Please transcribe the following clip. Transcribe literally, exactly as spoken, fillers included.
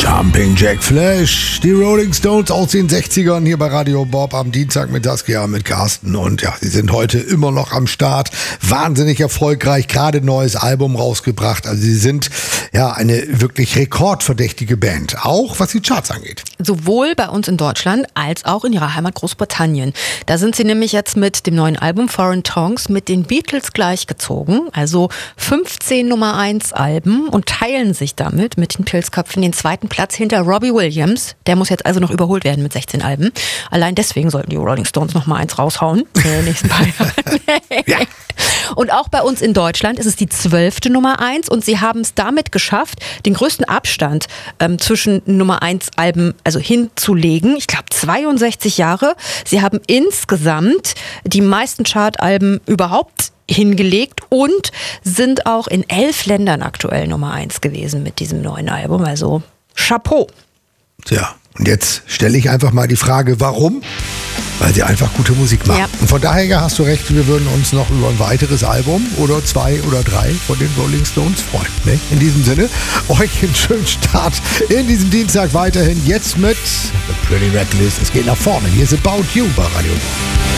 Jumping Jack Flash, die Rolling Stones aus den sechzigern hier bei Radio Bob am Dienstag mit Saskia, mit Carsten. Und ja, sie sind heute immer noch am Start. Wahnsinnig erfolgreich, gerade ein neues Album rausgebracht. Also sie sind ja eine wirklich rekordverdächtige Band, auch was die Charts angeht. Sowohl bei uns in Deutschland als auch in ihrer Heimat Großbritannien. Da sind sie nämlich jetzt mit dem neuen Album Foreign Tongues mit den Beatles gleichgezogen. Also fünfzehn Nummer eins Alben und teilen sich damit mit den Pilzköpfen den zweiten Platz hinter Robbie Williams. Der muss jetzt also noch überholt werden mit sechzehn Alben. Allein deswegen sollten die Rolling Stones noch mal eins raushauen in den nächsten paar Jahren. Ja. Und auch bei uns in Deutschland ist es die zwölfte Nummer eins und sie haben es damit geschafft, den größten Abstand ähm, zwischen Nummer eins Alben also hinzulegen. Ich glaube zweiundsechzig Jahre. Sie haben insgesamt die meisten Chartalben überhaupt hingelegt und sind auch in elf Ländern aktuell Nummer eins gewesen mit diesem neuen Album. Also Chapeau. Tja, und jetzt stelle ich einfach mal die Frage, warum? Weil sie einfach gute Musik machen. Ja. Und von daher hast du recht, wir würden uns noch über ein weiteres Album oder zwei oder drei von den Rolling Stones freuen. Ne? In diesem Sinne, euch einen schönen Start in diesem Dienstag weiterhin. Jetzt mit The Pretty Reckless. Es geht nach vorne. Hier ist About You bei Radio.